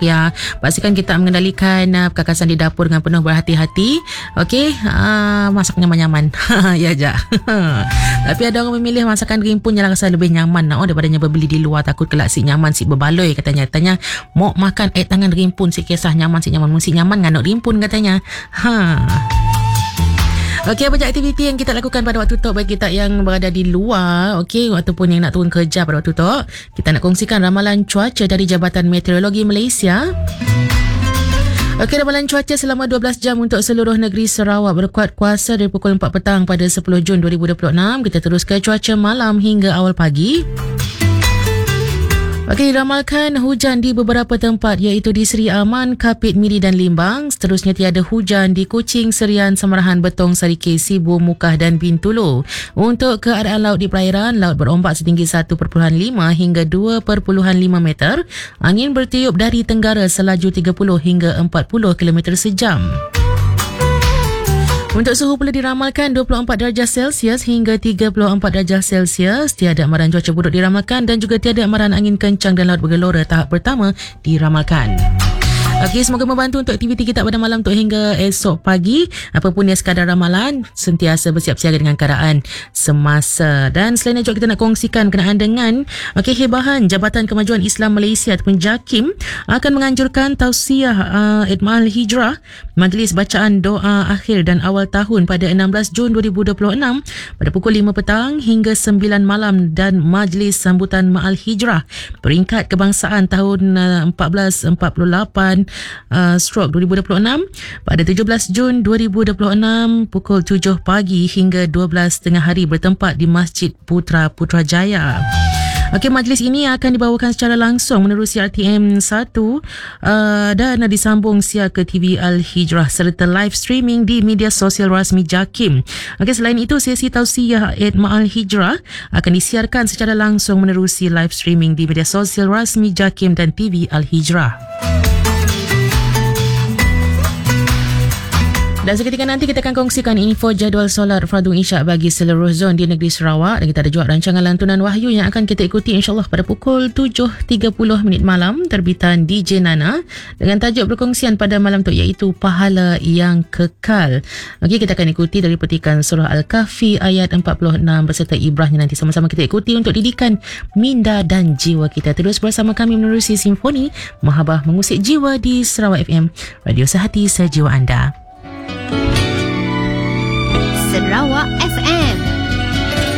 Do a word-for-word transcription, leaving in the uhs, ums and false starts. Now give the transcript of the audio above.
ya. Pastikan kita mengendalikan uh, perkakasan di dapur dengan penuh berhati-hati. Okey, uh, masak nyaman-nyaman. Ya je. Tapi ada orang memilih masakan rimpun yang rasa lebih nyaman oh, daripada yang berbeli di luar. Takut kelak si nyaman si berbaloi katanya. Tanya mau makan air tangan rimpun si kisah nyaman si nyaman si nyaman nganuk rimpun katanya. Ha. Okey, apa je aktiviti yang kita lakukan pada waktu tu bagi kita yang berada di luar, okey, ataupun yang nak turun kerja pada waktu tu. Kita nak kongsikan ramalan cuaca dari Jabatan Meteorologi Malaysia. Okey, ramalan cuaca selama dua belas jam untuk seluruh negeri Sarawak berkuat kuasa dari pukul empat petang pada sepuluh Jun dua ribu dua puluh enam. Kita terus ke cuaca malam hingga awal pagi. Okey, diramalkan hujan di beberapa tempat iaitu di Seri Aman, Kapit, Miri dan Limbang. Seterusnya tiada hujan di Kuching, Serian, Samarahan, Betong, Sarike, Sibu, Mukah dan Bintulu. Untuk keadaan laut di perairan, laut berombak setinggi satu perpuluhan lima hingga dua perpuluhan lima meter. Angin bertiup dari tenggara selaju tiga puluh hingga empat puluh kilometer sejam. Untuk suhu pula diramalkan dua puluh empat darjah Celsius hingga tiga puluh empat darjah Celsius. Tiada amaran cuaca buruk diramalkan dan juga tiada amaran angin kencang dan laut bergelora tahap pertama diramalkan. Okey, semoga membantu untuk aktiviti kita pada malam tu hingga esok pagi. Apapun yang sekadar ramalan, sentiasa bersiap siaga dengan keadaan semasa. Dan selain itu kita nak kongsikan kenaan dengan okey, hebahan Jabatan Kemajuan Islam Malaysia ataupun JAKIM akan menganjurkan tausiah uh, Itma'al Hijrah, majlis bacaan doa akhir dan awal tahun pada enam belas Jun dua ribu dua puluh enam pada pukul lima petang hingga sembilan malam dan majlis sambutan Ma'al Hijrah peringkat kebangsaan tahun uh, empat belas empat puluh lapan Uh, stroke dua ribu dua puluh enam pada tujuh belas Jun dua ribu dua puluh enam pukul tujuh pagi hingga dua belas tengah hari bertempat di Masjid Putra Putrajaya. Okey, majlis ini akan dibawakan secara langsung menerusi R T M satu uh, dan disambung siar ke T V Al-Hijrah serta live streaming di media sosial rasmi JAKIM. Okey, selain itu sesi tausiah Itma'al Hijrah akan disiarkan secara langsung menerusi live streaming di media sosial rasmi JAKIM dan T V Al-Hijrah. Dan seketika nanti kita akan kongsikan info jadual solat fardu isyak bagi seluruh zon di negeri Sarawak. Dan kita ada juga rancangan lantunan wahyu yang akan kita ikuti insyaAllah pada pukul tujuh tiga puluh minit malam terbitan D J Nana dengan tajuk perkongsian pada malam tu iaitu Pahala yang Kekal. Okey, kita akan ikuti dari petikan surah Al-Kahfi ayat empat puluh enam beserta ibrahnya nanti sama-sama kita ikuti untuk didikan minda dan jiwa kita. Terus bersama kami menerusi Simfoni Mahabah Mengusik Jiwa di Sarawak F M, Radio Sehati Sejiwa Anda. Sarawak F M